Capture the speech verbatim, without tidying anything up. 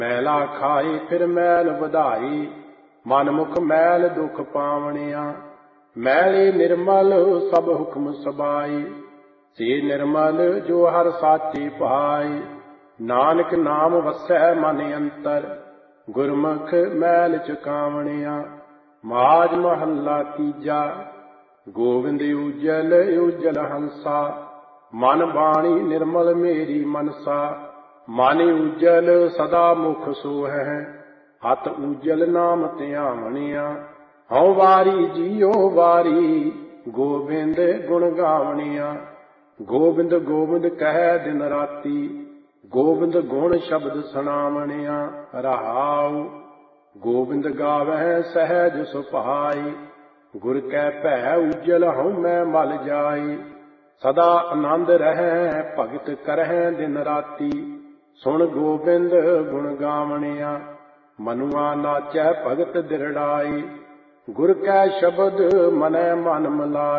मैला खाई फिर मैल बधाई, मन मुख मैल दुख पावणिया। मैली निर्मल सब हुक्म सबाई, से निर्मल जो हर साची पाई। नानक नाम वसै मन अंतर, गुरमुख मैल चुकावणिया। माज महला तीजा, गोविंद उजल उजल हंसा। मन बाणी निर्मल मेरी मनसा, मन उजल सदा मुख सोहै। हत उजल नाम ध्यावणिया। हਉ वारी जियो वारी, गोविंद गुण गावणिया। गोविंद गोविंद कहै दिन राती, गोविंद गुण शब्द सुनावणिया। रहाउ गोविंद गावै सहज सुभाई, गुर कै भै उजल हਉ मैं मल जाई। सदा आनंद रहै भगत करहै दिन राती, सुन गोविंद गुण गावणिया। मनुआ नाचै भगत दिरड़ाई, गुर कै शब्द मनै मन मिलाई।